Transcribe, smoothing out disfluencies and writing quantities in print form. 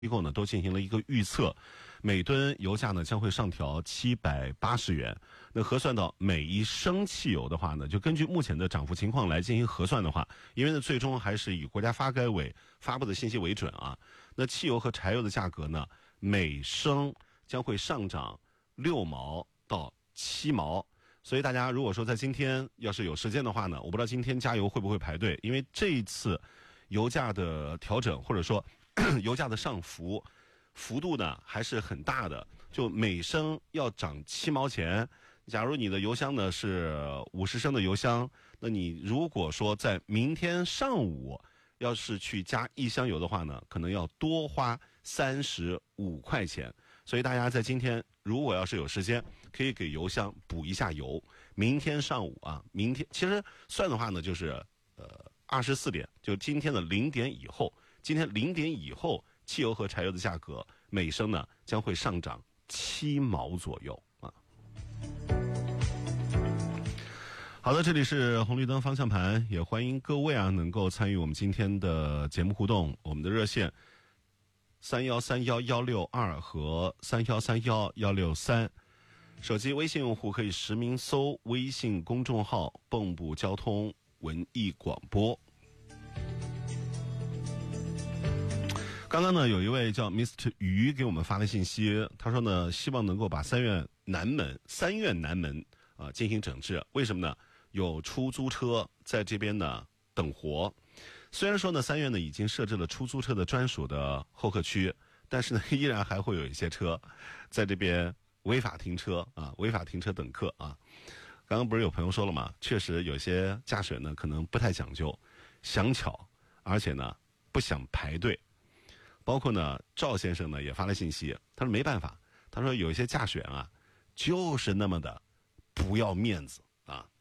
机构呢都进行了一个预测，每吨油价呢将会上调780元。那核算到每一升汽油的话呢，就根据目前的涨幅情况来进行核算的话，因为呢最终还是以国家发改委发布的信息为准啊。那汽油和柴油的价格呢，每升将会上涨6毛到7毛。所以大家如果说在今天要是有时间的话呢，我不知道今天加油会不会排队，因为这一次油价的调整或者说油价的上浮幅度呢还是很大的，就每升要涨7毛钱。假如你的油箱呢是50升的油箱，那你如果说在明天上午要是去加1箱油的话呢，可能要多花35块钱。所以大家在今天如果要是有时间，可以给油箱补一下油。明天上午啊，明天其实算的话呢，就是24点，就今天的0点以后，今天0点以后，汽油和柴油的价格每升呢将会上涨7毛左右啊。好的，这里是红绿灯方向盘，也欢迎各位啊能够参与我们今天的节目互动。我们的热线31311162和31311163，手机微信用户可以实名搜微信公众号蚌埠交通文艺广播。刚刚呢，有一位叫 Mr. 鱼给我们发了信息，他说呢，希望能够把三院南门进行整治。为什么呢？有出租车在这边呢等活。虽然说呢，三院呢已经设置了出租车的专属的候客区，但是呢，依然还会有一些车在这边违法停车啊，违法停车等客啊。刚刚不是有朋友说了吗？确实有些驾驶员呢可能不太讲究，想巧，而且呢不想排队。包括呢，赵先生呢也发了信息，他说没办法，他说有一些驾驶员啊，就是那么的不要面子啊，